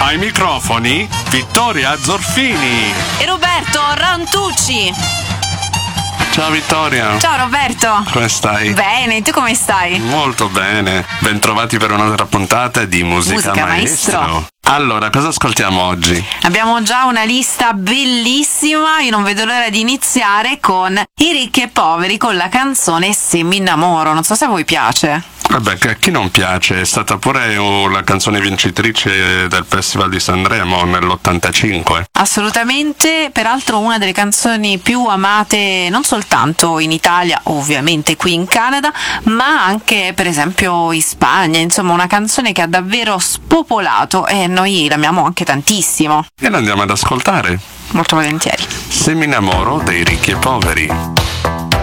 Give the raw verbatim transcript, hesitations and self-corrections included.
Ai microfoni Vittoria Zorfini e Roberto Rantucci. Ciao Vittoria. Ciao Roberto. Come stai? Bene, tu come stai? Molto bene. Bentrovati per un'altra puntata di Musica, Musica Maestro. Maestro. Allora, cosa ascoltiamo oggi? Abbiamo già una lista bellissima, io non vedo l'ora di iniziare con I ricchi e poveri con la canzone Se mi innamoro. Non so se a voi piace. Vabbè, che a chi non piace, è stata pure uh, la canzone vincitrice del Festival di Sanremo nell'ottantacinque. Assolutamente, peraltro una delle canzoni più amate non soltanto in Italia, ovviamente qui in Canada, ma anche per esempio in Spagna, insomma una canzone che ha davvero spopolato e noi l'amiamo anche tantissimo. E la andiamo ad ascoltare. Molto volentieri. Se mi innamoro dei ricchi e poveri.